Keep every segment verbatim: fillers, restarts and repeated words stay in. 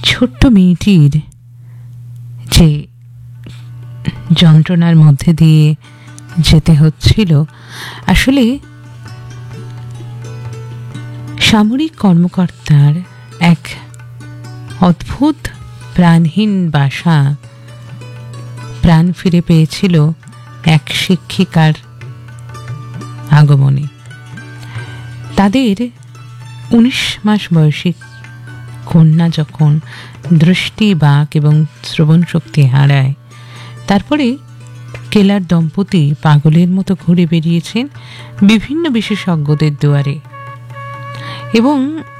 ছোট্ট মেয়েটির যে যন্ত্রণার মধ্যে দিয়ে যেতে হচ্ছিল, আসলে সামরিক কর্মকর্তার এক অদ্ভুত প্রাণহীন বাসা প্রাণ ফিরে পেয়েছিল এক শিক্ষিকার আগমনে। তাদের উনিশ মাস বয়সী কন্যা যখন দৃষ্টি, বাক এবং শ্রবণ শক্তি হারায়, তারপরে কেলার দম্পতি পাগলের মতো ঘুরে বেরিয়েছেন বিভিন্ন বিশেষজ্ঞদের দুয়ারে, এবং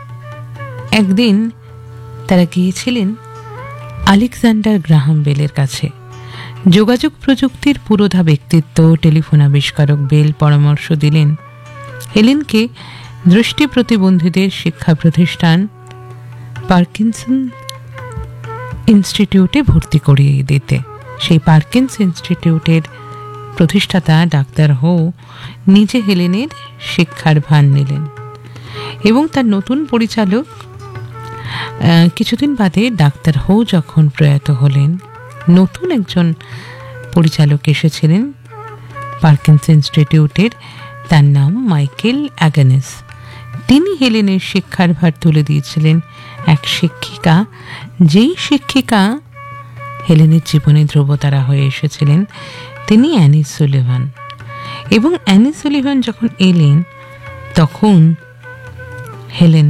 একদিন তারা গিয়েছিলেন আলেকজান্ডার গ্রাহাম বেলের কাছে। যোগাযোগ প্রযুক্তির পুরোধা ব্যক্তিত্ব টেলিফোন আবিষ্কারক বেল পরামর্শ দিলেন হেলেনকে দৃষ্টি প্রতিবন্ধীদের শিক্ষা প্রতিষ্ঠান পার্কিনসন ইনস্টিটিউটে ভর্তি করিয়ে দিতে। সেই পার্কিন্স ইনস্টিটিউটের প্রতিষ্ঠাতা ডাক্তার হো নিজে হেলেনের শিক্ষার ভার নিলেন, এবং তার নতুন পরিচালক কিছুদিন বাদে ডাক্তার হো যখন প্রয়াত হলেন, নতুন একজন পরিচালক এসেছিলেন পার্কিন্স ইনস্টিটিউটের। তার নাম মাইকেল অ্যাগানেস। তিনি হেলেনের শিক্ষার ভার তুলে দিয়েছিলেন এক শিক্ষিকা, যেই শিক্ষিকা হেলেনের জীবনে ধ্রুবতারা হয়ে এসেছিলেন, তিনি অ্যানি সুলিভান। এবং অ্যানি সুলিভান যখন এলেন, তখন হেলেন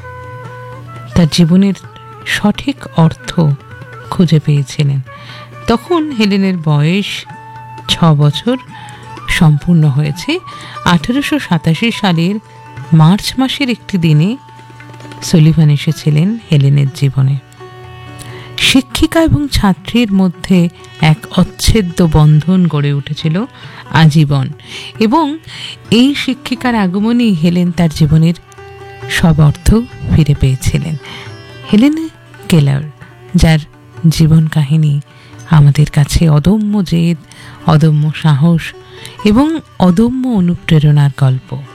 তার জীবনের সঠিক অর্থ খুঁজে পেয়েছিলেন। তখন হেলেনের বয়স ছ বছর সম্পূর্ণ হয়েছে। আঠেরোশো সাতাশি সালের মার্চ মাসের একটি দিনে সুলিভান এসেছিলেন হেলেনের জীবনে। শিক্ষিকা এবং ছাত্রীর মধ্যে এক অচ্ছেদ্য বন্ধন গড়ে উঠেছিল আজীবন, এবং এই শিক্ষিকার আগমনেই হেলেন তার জীবনের সব অর্থ ফিরে পেয়েছিলেন। হেলেন কেলার, যার জীবন কাহিনী আমাদের কাছে অদম্য জেদ, অদম্য সাহস এবং অদম্য অনুপ্রেরণার গল্প।